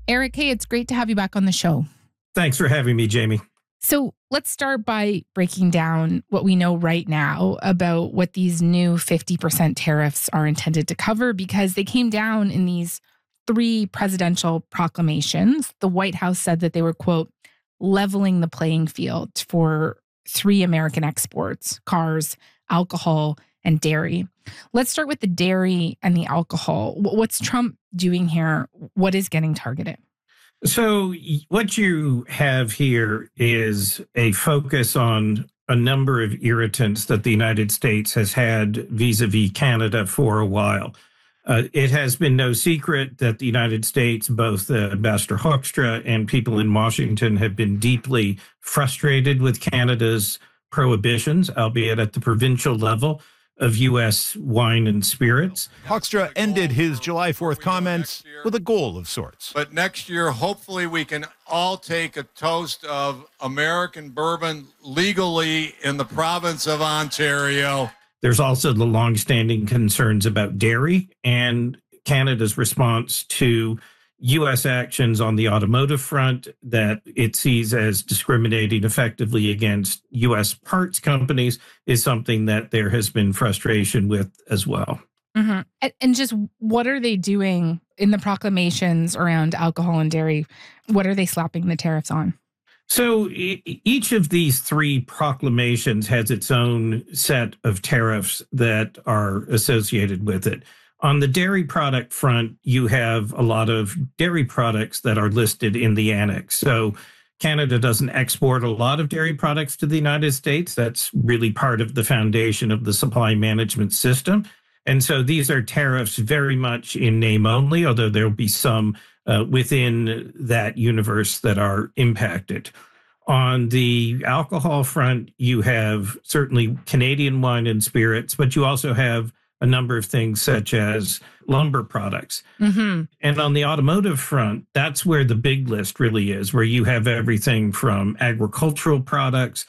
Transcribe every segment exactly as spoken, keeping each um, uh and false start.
Eric, hey, it's great to have you back on the show. Thanks for having me, Jamie. So let's start by breaking down what we know right now about what these new fifty percent tariffs are intended to cover, because they came down in these three presidential proclamations. The White House said that they were, quote, leveling the playing field for three American exports: cars, alcohol, and dairy. Let's start with the dairy and the alcohol. What's Trump doing here? What is getting targeted? So what you have here is a focus on a number of irritants that the United States has had vis-a-vis Canada for a while. Uh, it has been no secret that the United States, both uh, Ambassador Hoekstra and people in Washington, have been deeply frustrated with Canada's prohibitions, albeit at the provincial level, of U S wine and spirits. Hoekstra ended his July fourth comments with a goal of sorts. But next year, hopefully, we can all take a toast of American bourbon legally in the province of Ontario. There's also the longstanding concerns about dairy and Canada's response to U S actions on the automotive front that it sees as discriminating effectively against U S parts companies is something that there has been frustration with as well. Mm-hmm. And, and just what are they doing in the proclamations around alcohol and dairy? What are they slapping the tariffs on? So e- each of these three proclamations has its own set of tariffs that are associated with it. On the dairy product front, you have a lot of dairy products that are listed in the annex. So Canada doesn't export a lot of dairy products to the United States. That's really part of the foundation of the supply management system. And so these are tariffs very much in name only, although there'll be some uh, within that universe that are impacted. On the alcohol front, you have certainly Canadian wine and spirits, but you also have a number of things such as lumber products. Mm-hmm. And on the automotive front, that's where the big list really is, where you have everything from agricultural products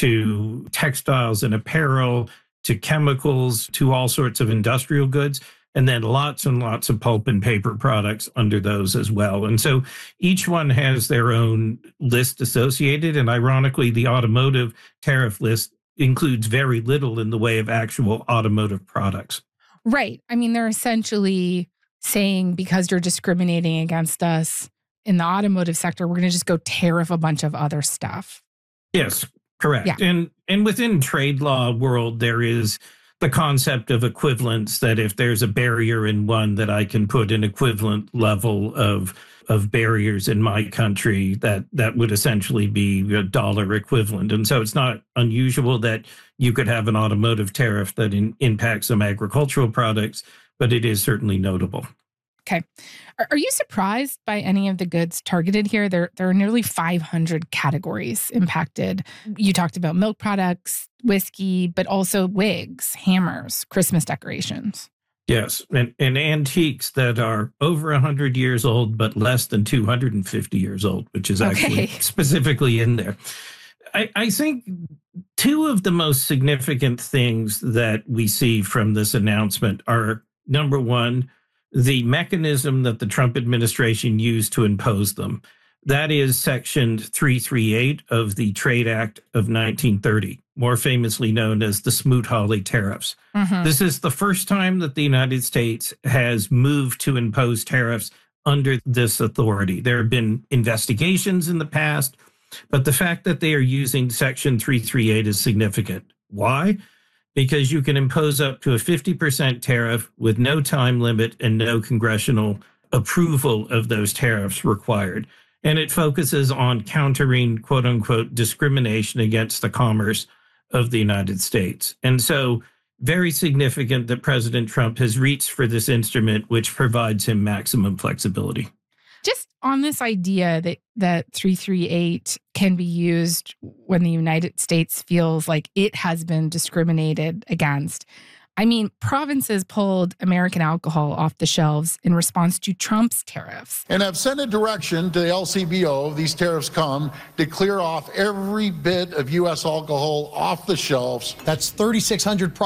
to textiles and apparel to chemicals to all sorts of industrial goods, and then lots and lots of pulp and paper products under those as well. And so each one has their own list associated. And ironically, the automotive tariff list includes very little in the way of actual automotive products. Right. I mean, they're essentially saying, because you're discriminating against us in the automotive sector, we're going to just go tariff a bunch of other stuff. Yes, correct. Yeah. And and within trade law world, there is the concept of equivalence, that if there's a barrier in one, that I can put an equivalent level of of barriers in my country that that would essentially be a dollar equivalent. And so it's not unusual that you could have an automotive tariff that in, impacts some agricultural products, but it is certainly notable. Okay. Are, are you surprised by any of the goods targeted here? There, there are nearly five hundred categories impacted. You talked about milk products, whiskey, but also wigs, hammers, Christmas decorations. Yes, and, and antiques that are over one hundred years old, but less than two hundred fifty years old, which is actually okay. specifically in there. I, I think two of the most significant things that we see from this announcement are, number one, the mechanism that the Trump administration used to impose them. That is Section three thirty-eight of the Trade Act of nineteen thirty, more famously known as the Smoot-Hawley tariffs. Mm-hmm. This is the first time that the United States has moved to impose tariffs under this authority. There have been investigations in the past, but the fact that they are using Section three thirty-eight is significant. Why? Because you can impose up to a fifty percent tariff with no time limit and no congressional approval of those tariffs required. And it focuses on countering, quote unquote, discrimination against the commerce of the United States. And so very significant that President Trump has reached for this instrument, which provides him maximum flexibility. Just on this idea that, that three thirty-eight can be used when the United States feels like it has been discriminated against. I mean, provinces pulled American alcohol off the shelves in response to Trump's tariffs. And I've sent a direction to the L C B O, these tariffs come, to clear off every bit of U S alcohol off the shelves. That's thirty-six hundred